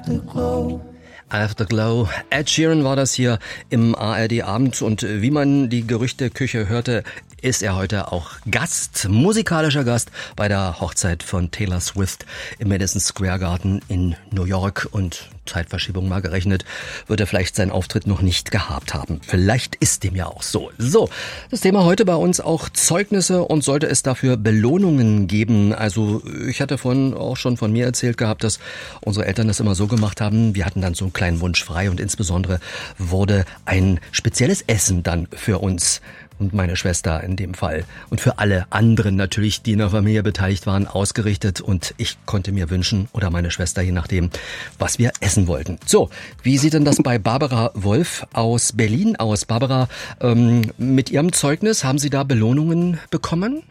Afterglow. Afterglow. Ed Sheeran war das hier im ARD-Abend und wie man die Gerüchteküche hörte, ist er heute auch Gast, musikalischer Gast bei der Hochzeit von Taylor Swift im Madison Square Garden in New York und Zeitverschiebung mal gerechnet, wird er vielleicht seinen Auftritt noch nicht gehabt haben. Vielleicht ist dem ja auch so. So, das Thema heute bei uns auch Zeugnisse und sollte es dafür Belohnungen geben. Also ich hatte vorhin auch schon von mir erzählt gehabt, dass unsere Eltern das immer so gemacht haben. Wir hatten dann so einen kleinen Wunsch frei und insbesondere wurde ein spezielles Essen dann für uns und meine Schwester in dem Fall und für alle anderen natürlich, die in der Familie beteiligt waren, ausgerichtet und ich konnte mir wünschen oder meine Schwester, je nachdem, was wir essen wollten. So, wie sieht denn das bei Barbara Wolf aus Berlin aus? Barbara, mit Ihrem Zeugnis, haben Sie da Belohnungen bekommen?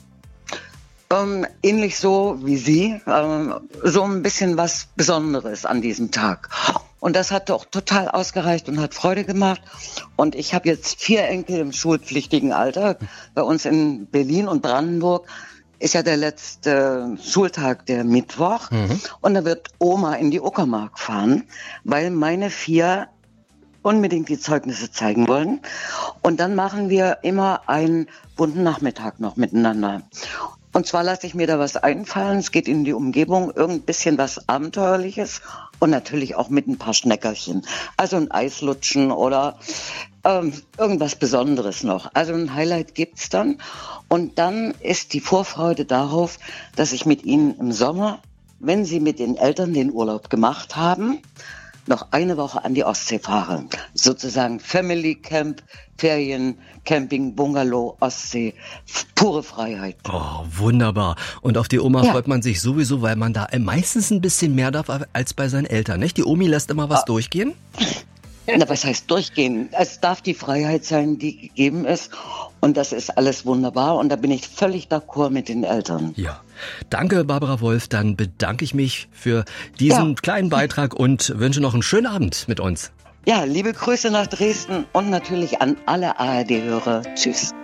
Ähnlich so wie Sie, so ein bisschen was Besonderes an diesem Tag. Und das hat doch total ausgereicht und hat Freude gemacht. Und ich habe jetzt 4 Enkel im schulpflichtigen Alter. Bei uns in Berlin und Brandenburg ist ja der letzte Schultag der Mittwoch. Und da wird Oma in die Uckermark fahren, weil meine 4 unbedingt die Zeugnisse zeigen wollen. Und dann machen wir immer einen bunten Nachmittag noch miteinander. Und zwar lasse ich mir da was einfallen. Es geht in die Umgebung, irgend bisschen was Abenteuerliches und natürlich auch mit ein paar Schneckerchen. Also ein Eislutschen oder irgendwas Besonderes noch. Also ein Highlight gibt's dann. Und dann ist die Vorfreude darauf, dass ich mit Ihnen im Sommer, wenn Sie mit den Eltern den Urlaub gemacht haben, noch eine Woche an die Ostsee fahre. Sozusagen Family Camp, Ferien, Camping, Bungalow, Ostsee, pure Freiheit. Oh, wunderbar. Und auf die Oma freut man sich sowieso, weil man da meistens ein bisschen mehr darf als bei seinen Eltern, nicht? Die Omi lässt immer was durchgehen? Na, was heißt durchgehen? Es darf die Freiheit sein, die gegeben ist. Und das ist alles wunderbar. Und da bin ich völlig d'accord mit den Eltern. Ja. Danke, Barbara Wolf. Dann bedanke ich mich für diesen kleinen Beitrag und wünsche noch einen schönen Abend mit uns. Ja, liebe Grüße nach Dresden und natürlich an alle ARD-Hörer. Tschüss.